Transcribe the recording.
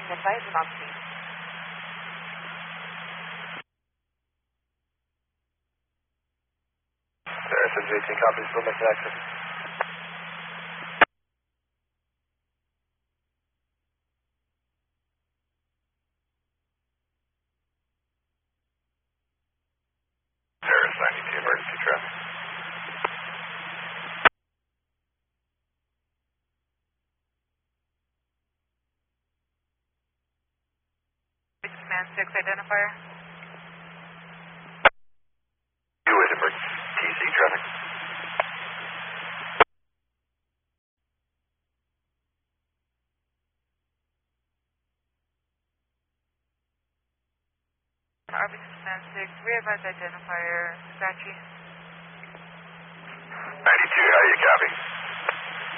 advise and on scene. SNG 18 copies, still making access. Terrace 92, emergency traffic. Command 6 identifier. You with emergency TC traffic. RBC Command 6, re-advise identifier, Scratchy. 92, how do you copy?